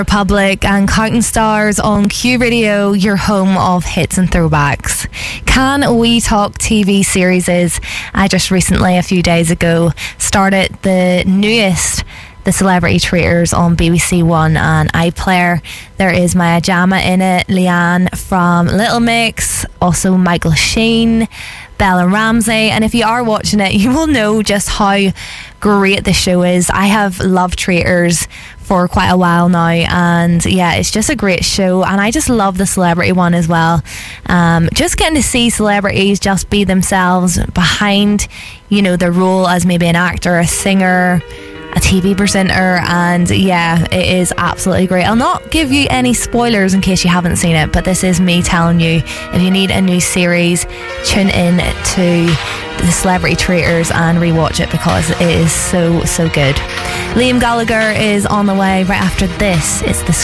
Republic and Counting Stars on Q Radio, your home of hits and throwbacks. Can We Talk TV series is, I just recently, a few days ago, started the newest The Celebrity Traitors on BBC One and iPlayer. There is Maya Jama in it, Leanne from Little Mix, also Michael Sheen, Bella Ramsey, and if you are watching it, you will know just how great the show is. I have loved Traitors for quite a while now, and yeah, it's just a great show, and I just love the celebrity one as well. Just getting to see celebrities just be themselves behind, you know, their role as maybe an actor, a singer, a TV presenter, and yeah, it is absolutely great. I'll not give you any spoilers in case you haven't seen it, but this is me telling you, if you need a new series, tune in to The Celebrity Traitors and rewatch it because it is so good. Liam Gallagher is on the way right after this. It's the